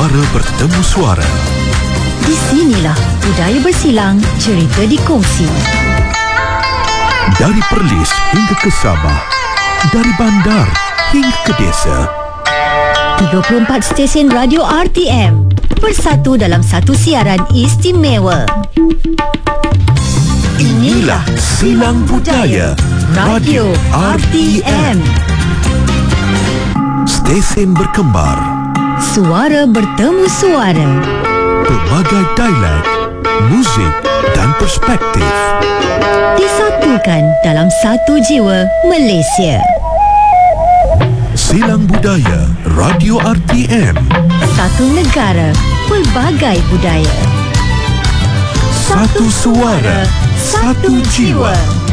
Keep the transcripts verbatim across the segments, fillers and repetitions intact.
Suara bertemu suara. Di sinilah budaya bersilang, cerita dikongsi. Dari Perlis hingga ke Sabah, dari bandar hingga ke desa. tiga puluh empat stesen radio R T M bersatu dalam satu siaran istimewa. Inilah Silang Budaya Radio R T M. Stesen berkembar, Suara bertemu suara. pelbagai dialek, muzik dan perspektif. Disatukan dalam satu jiwa Malaysia. Silang Budaya Radio R T M. Satu negara, pelbagai budaya. Satu suara, satu jiwa.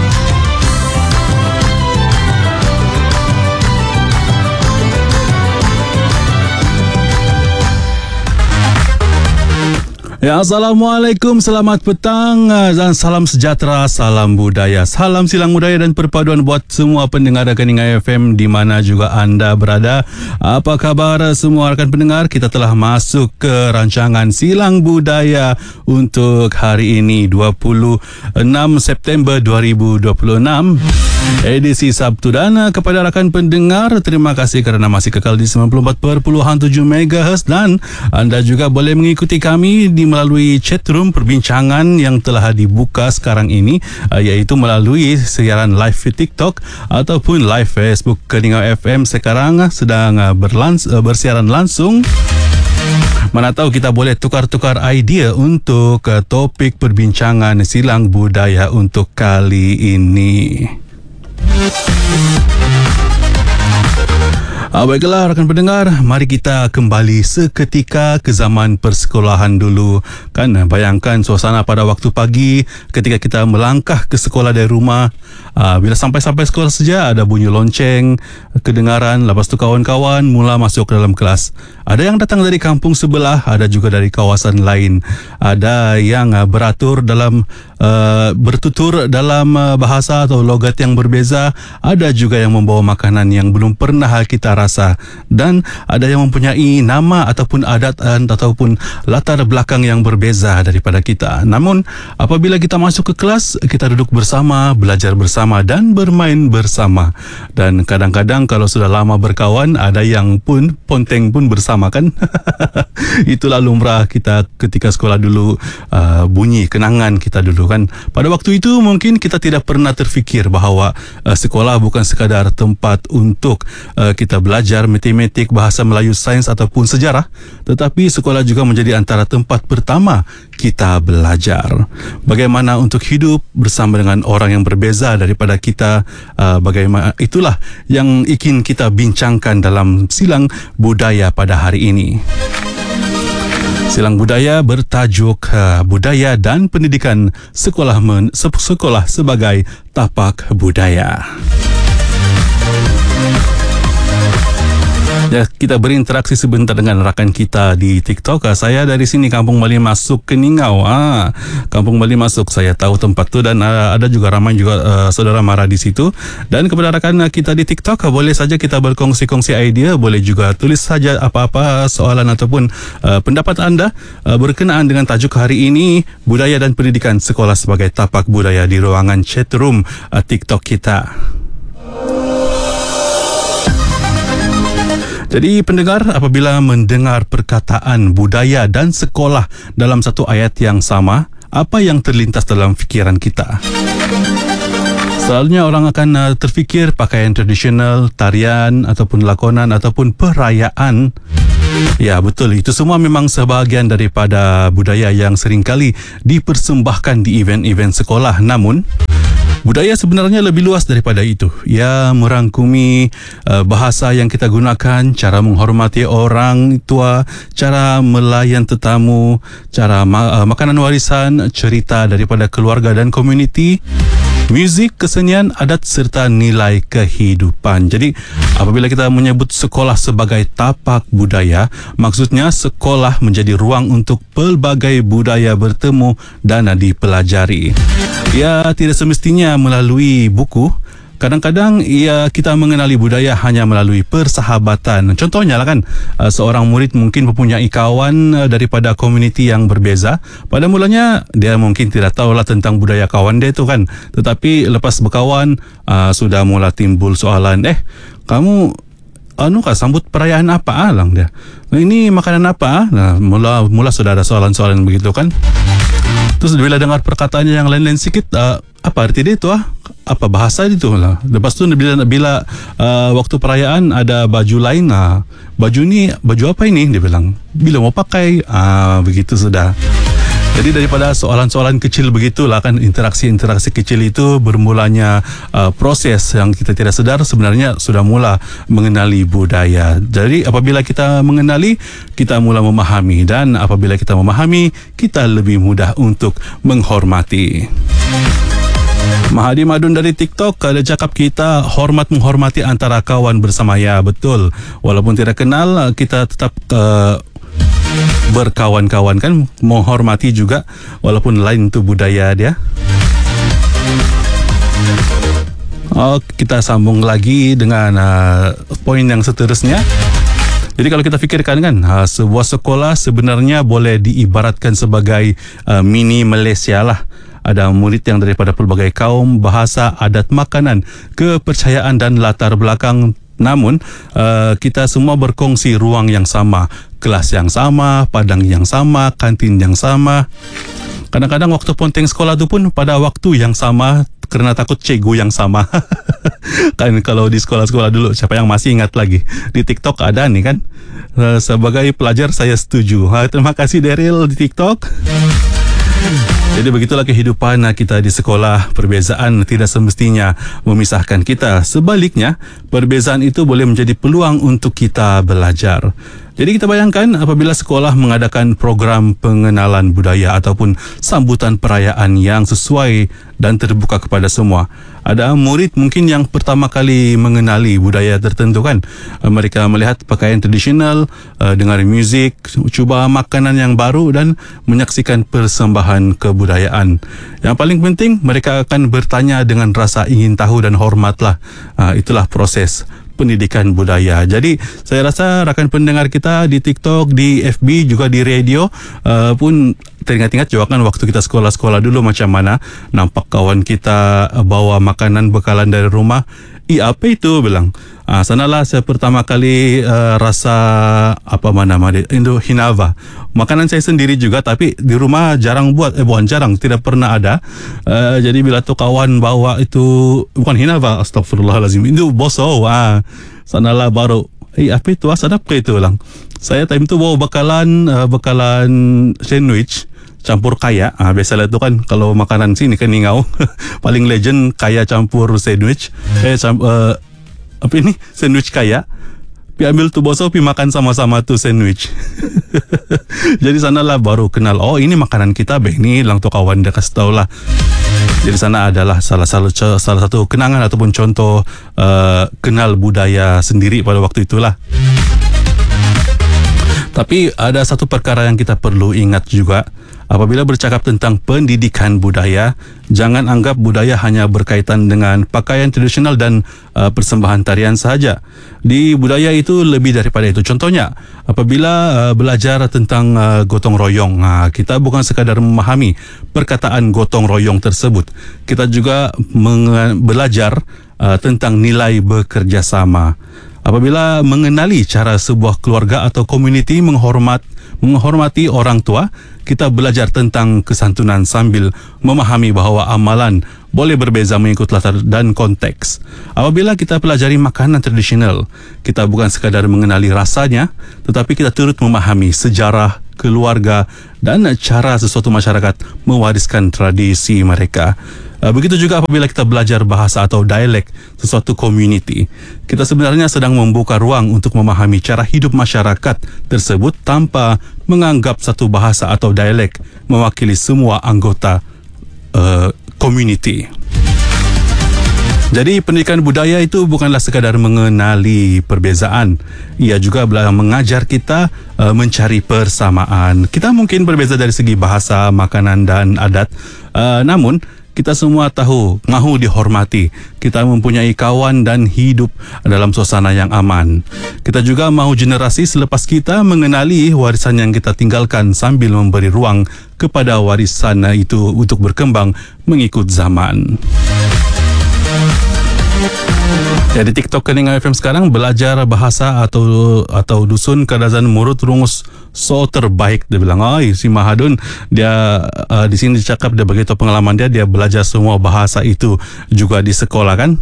Ya, Assalamualaikum, selamat petang dan salam sejahtera, salam budaya, salam silang budaya dan perpaduan buat semua pendengar Keningai F M di mana juga anda berada. Apa khabar semua rakan pendengar? Kita telah masuk ke rancangan Silang Budaya untuk hari ini dua puluh enam September dua ribu dua puluh enam, edisi Sabtu. Dan kepada rakan pendengar, terima kasih kerana masih kekal di sembilan puluh empat perpuluhan tujuh megahertz dan anda juga boleh mengikuti kami di melalui chatroom perbincangan yang telah dibuka sekarang ini, iaitu melalui siaran live TikTok ataupun live Facebook. Keningau F M sekarang sedang berlans- bersiaran langsung. Mana tahu kita boleh tukar-tukar idea untuk topik perbincangan Silang Budaya untuk kali ini. Ah, baiklah rakan pendengar, mari kita kembali seketika ke zaman persekolahan dulu. Kan bayangkan suasana pada waktu pagi ketika kita melangkah ke sekolah dari rumah. Ah, bila sampai-sampai sekolah saja ada bunyi lonceng kedengaran, lepas tu kawan-kawan mula masuk ke dalam kelas. Ada yang datang dari kampung sebelah, ada juga dari kawasan lain. Ada yang uh, beratur dalam uh, bertutur dalam uh, bahasa atau logat yang berbeza. Ada juga yang membawa makanan yang belum pernah kita rasa, dan ada yang mempunyai nama ataupun adat ataupun latar belakang yang berbeza daripada kita. Namun apabila kita masuk ke kelas, kita duduk bersama, belajar bersama dan bermain bersama. Dan kadang-kadang kalau sudah lama berkawan, ada yang pun ponteng pun bersama, kan. Itulah lumrah kita ketika sekolah dulu, uh, bunyi kenangan kita dulu, kan. Pada waktu itu mungkin kita tidak pernah terfikir bahawa uh, sekolah bukan sekadar tempat untuk uh, kita belajar matematik, bahasa Melayu, sains ataupun sejarah, tetapi sekolah juga menjadi antara tempat pertama kita belajar bagaimana untuk hidup bersama dengan orang yang berbeza daripada kita. Uh, bagaimana itulah yang ingin kita bincangkan dalam Silang Budaya pada hari ini. Silang Budaya bertajuk uh, Budaya dan Pendidikan Sekolah men- Sekolah sebagai Tapak Budaya. Ya, kita berinteraksi sebentar dengan rakan kita di TikTok. Saya dari sini Kampung Bali Masuk Keningau. Ah, Kampung Bali Masuk, saya tahu tempat tu, dan uh, ada juga ramai juga uh, saudara mara di situ. Dan kepada rakan kita di TikTok, boleh saja kita berkongsi-kongsi idea, boleh juga tulis saja apa-apa soalan ataupun uh, pendapat anda uh, berkenaan dengan tajuk hari ini, Budaya dan Pendidikan Sekolah sebagai Tapak Budaya, di ruangan chatroom uh, TikTok kita. Jadi pendengar, apabila mendengar perkataan budaya dan sekolah dalam satu ayat yang sama, apa yang terlintas dalam fikiran kita? Selalunya orang akan uh, terfikir pakaian tradisional, tarian ataupun lakonan ataupun perayaan. Ya, betul, itu semua memang sebahagian daripada budaya yang seringkali dipersembahkan di event-event sekolah. Namun budaya sebenarnya lebih luas daripada itu. Ia merangkumi uh, bahasa yang kita gunakan, cara menghormati orang tua, cara melayan tetamu, cara ma- uh, makanan warisan, cerita daripada keluarga dan komuniti, muzik, kesenian, adat serta nilai kehidupan. Jadi apabila kita menyebut sekolah sebagai tapak budaya, maksudnya sekolah menjadi ruang untuk pelbagai budaya bertemu dan dipelajari. Ya, tidak semestinya melalui buku, Kadang-kadang ia kita mengenali budaya hanya melalui persahabatan. Contohnya lah kan, uh, seorang murid mungkin mempunyai kawan uh, daripada komuniti yang berbeza. Pada mulanya dia mungkin tidak tahulah tentang budaya kawan dia tu kan. Tetapi lepas berkawan uh, sudah mula timbul soalan, eh kamu anu kah sambut perayaan apa alang dia? Ini makanan apa? Nah, mula mula sudah ada soalan-soalan begitu kan. Terus bila dengar perkataannya yang lain-lain sikit, uh, apa arti dia itu ah? Apa bahasa itu lah. Lepas tu bila bila uh, waktu perayaan ada baju lain, uh, baju ni baju apa ini? Dia bilang bila mau pakai, uh, begitu sudah. Jadi daripada soalan-soalan kecil begitulah kan, interaksi-interaksi kecil itu bermulanya uh, proses yang kita tidak sedar sebenarnya sudah mula mengenali budaya. Jadi apabila kita mengenali, kita mula memahami, dan apabila kita memahami, kita lebih mudah untuk menghormati. Mahadi Madun dari TikTok ada cakap kita hormat menghormati antara kawan bersama. Ya betul, walaupun tidak kenal kita tetap uh, berkawan-kawan kan, menghormati juga walaupun lain tu budaya dia. Oh, kita sambung lagi dengan uh, poin yang seterusnya. Jadi kalau kita fikirkan kan, uh, sebuah sekolah sebenarnya boleh diibaratkan sebagai uh, mini Malaysia lah. Ada murid yang daripada pelbagai kaum, bahasa, adat, makanan, kepercayaan dan latar belakang. Namun, uh, kita semua berkongsi ruang yang sama, kelas yang sama, padang yang sama, kantin yang sama. Kadang-kadang waktu ponteng sekolah tu pun pada waktu yang sama kerana takut cikgu yang sama. Kan kalau di sekolah-sekolah dulu, siapa yang masih ingat lagi? Di TikTok ada nih kan. Uh, sebagai pelajar saya setuju. Uh, terima kasih Daryl di TikTok. Jadi begitulah kehidupan kita di sekolah. Perbezaan tidak semestinya memisahkan kita. Sebaliknya, perbezaan itu boleh menjadi peluang untuk kita belajar. Jadi kita bayangkan apabila sekolah mengadakan program pengenalan budaya ataupun sambutan perayaan yang sesuai dan terbuka kepada semua. Ada murid mungkin yang pertama kali mengenali budaya tertentu kan. Mereka melihat pakaian tradisional, dengar muzik, cuba makanan yang baru dan menyaksikan persembahan kebudayaan. Yang paling penting, mereka akan bertanya dengan rasa ingin tahu dan hormatlah. Itulah proses pendidikan budaya. Jadi saya rasa rakan pendengar kita di TikTok, di F B, juga di radio uh, pun teringat-ingat juga kan waktu kita sekolah-sekolah dulu macam mana nampak kawan kita bawa makanan bekalan dari rumah. I apa itu bilang. Ah, sanalah saya pertama kali uh, rasa apa mana nama dia, Indo Hinava. Makanan saya sendiri juga, tapi di rumah jarang buat, eh bukan jarang, tidak pernah ada. Uh, jadi bila tu kawan bawa itu bukan Hinava, astagfirullahalazim, itu boso. Ah, sanalah baru. Eh apa itu? Ah, sedap ke itu lang. Saya time tu bawa bekalan uh, bekalan sandwich campur kaya. Ah, biasalah tu kan kalau makanan sini kan Ningau paling legend kaya campur sandwich. Eh camp, uh, apa ini? Sandwich kaya. Pi ambil tu boso, pi makan sama-sama tu sandwich. Jadi sanalah baru kenal, oh ini makanan kita be, ini lang tu kawan dia kasih tahu lah. Jadi sana adalah salah satu salah satu kenangan ataupun contoh uh, kenal budaya sendiri pada waktu itulah. Tapi ada satu perkara yang kita perlu ingat juga. Apabila bercakap tentang pendidikan budaya, jangan anggap budaya hanya berkaitan dengan pakaian tradisional dan uh, persembahan tarian sahaja. Di budaya itu lebih daripada itu. Contohnya, apabila uh, belajar tentang uh, gotong royong, uh, kita bukan sekadar memahami perkataan gotong royong tersebut. Kita juga meng- belajar uh, tentang nilai bekerjasama. Apabila mengenali cara sebuah keluarga atau komuniti menghormat menghormati orang tua, kita belajar tentang kesantunan sambil memahami bahawa amalan boleh berbeza mengikut latar dan konteks. Apabila kita pelajari makanan tradisional, kita bukan sekadar mengenali rasanya, tetapi kita turut memahami sejarah, keluarga dan cara sesuatu masyarakat mewariskan tradisi mereka. Begitu juga apabila kita belajar bahasa atau dialek sesuatu komuniti, kita sebenarnya sedang membuka ruang untuk memahami cara hidup masyarakat tersebut tanpa menganggap satu bahasa atau dialek mewakili semua anggota uh, komuniti. Jadi pendidikan budaya itu bukanlah sekadar mengenali perbezaan. Ia juga mengajar kita uh, mencari persamaan. Kita mungkin berbeza dari segi bahasa, makanan dan adat. Uh, namun kita semua tahu mahu dihormati. Kita mempunyai kawan dan hidup dalam suasana yang aman. Kita juga mahu generasi selepas kita mengenali warisan yang kita tinggalkan sambil memberi ruang kepada warisan itu untuk berkembang mengikut zaman. Jadi TikTok Keningan F M sekarang belajar bahasa atau atau dusun kadazan murid rungus so terbaik. Dia bilang, "Ai, si Mahadun dia uh, di sini cakap dia begitu pengalaman dia dia belajar semua bahasa itu juga di sekolah kan."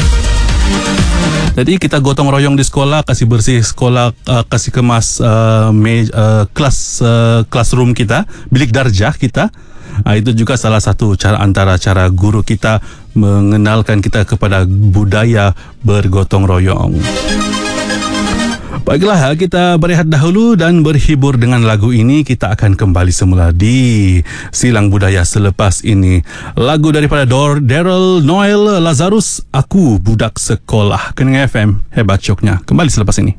Jadi kita gotong royong di sekolah, kasih bersih sekolah, uh, kasih kemas uh, me, uh, kelas uh, classroom kita, bilik darjah kita. Uh, itu juga salah satu cara antara cara guru kita mengenalkan kita kepada budaya bergotong royong. Baiklah, kita berehat dahulu dan berhibur dengan lagu ini. Kita akan kembali semula di Silang Budaya selepas ini. Lagu daripada Dor Daryl Noel Lazarus, Aku Budak Sekolah. Keningan F M, hebat syoknya. Kembali selepas ini.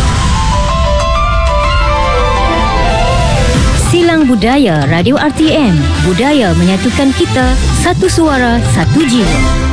Silang Budaya Radio R T M. Budaya menyatukan kita, satu suara, satu jiwa.